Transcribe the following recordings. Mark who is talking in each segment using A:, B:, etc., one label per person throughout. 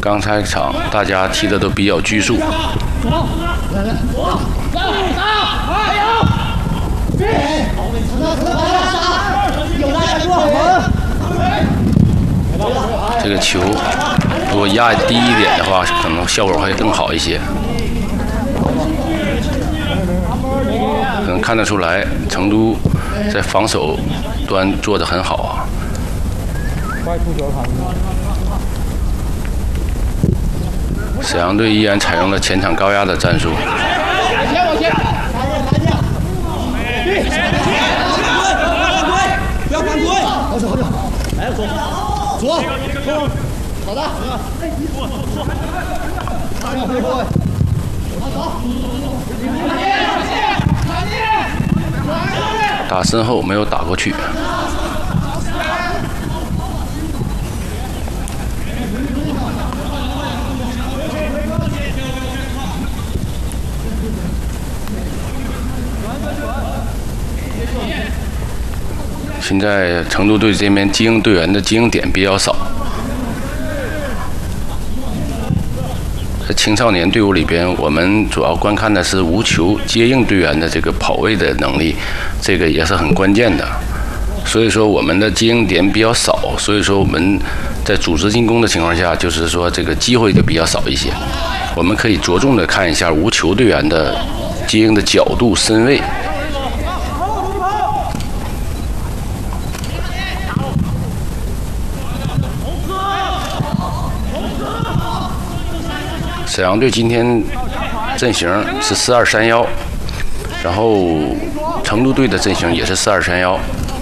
A: 刚才场大家踢的都比较拘束。这个球如果压低一点的话，可能效果会更好一些。可能看得出来，成都在防守端做得很好啊。沈阳队依然采用了前场高压的战术。
B: 不要犯规！好球好球！来左，好的。
A: 打身后没有打过去。现在成都队这边接应队员的接应点比较少，在青少年队伍里边，我们主要观看的是无球接应队员的这个跑位的能力，这个也是很关键的。所以说我们的接应点比较少，所以说我们在组织进攻的情况下，就是说这个机会就比较少一些。我们可以着重的看一下无球队员的接应的角度、身位。沈阳队今天阵型是4231，然后成都队的阵型也是4231。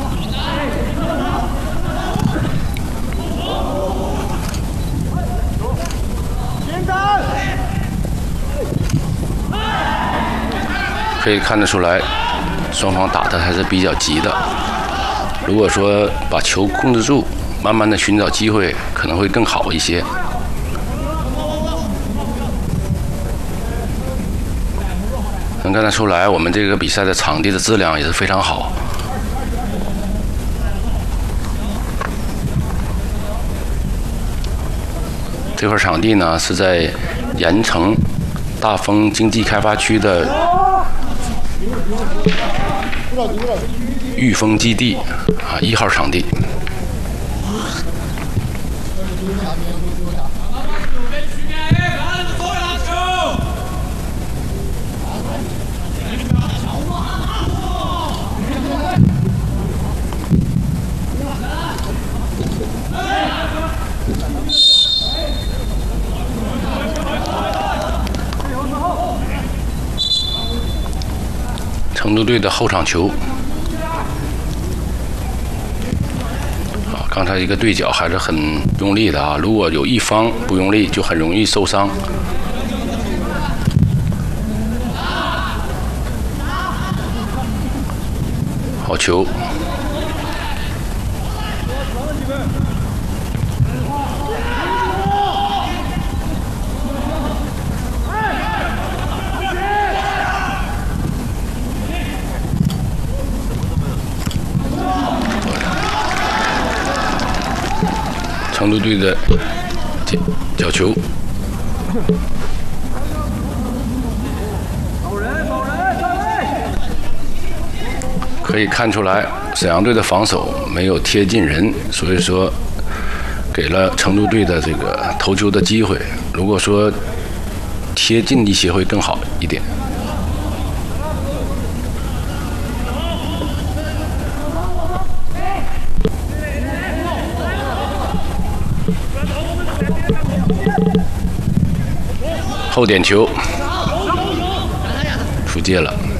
A: 可以看得出来，双方打的还是比较急的。如果说把球控制住，慢慢的寻找机会，可能会更好一些。能看得出来，我们这个比赛的场地的质量也是非常好。这块场地呢是在盐城大丰经济开发区的裕丰基地1号场地。成都队的后场球，刚才一个对角还是很用力的啊！如果有一方不用力，就很容易受伤。好球！成都队的角球，可以看出来沈阳队的防守没有贴近人，所以说给了成都队的这个投球的机会。如果说贴近一些会更好一点。后点球，出界了。